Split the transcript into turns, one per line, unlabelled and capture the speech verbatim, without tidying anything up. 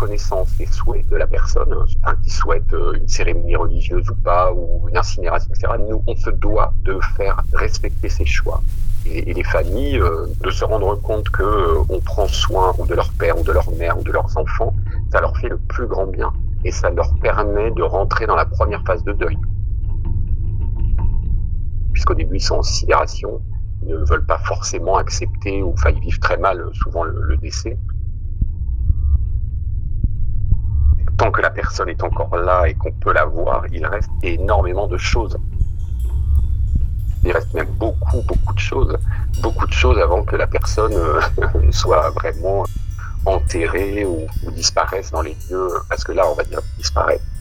connaissance des souhaits de la personne, hein, qui souhaite une cérémonie religieuse ou pas, ou une incinération, et cetera, nous, on se doit de faire respecter ses choix. Et, et les familles, euh, de se rendre compte que euh, on prend soin ou de leur père, ou de leur mère, ou de leurs enfants, ça leur fait le plus grand bien. Et ça leur permet de rentrer dans la première phase de deuil. Puisqu'au début, ils sont en sidération, ils ne veulent pas forcément accepter, ou enfin, ils vivent très mal, souvent, le, le décès. Tant que la personne est encore là et qu'on peut la voir, il reste énormément de choses. Il reste même beaucoup, beaucoup de choses. Beaucoup de choses avant que la personne euh, soit vraiment enterrée ou, ou disparaisse dans les lieux. Parce que là, on va dire disparaître.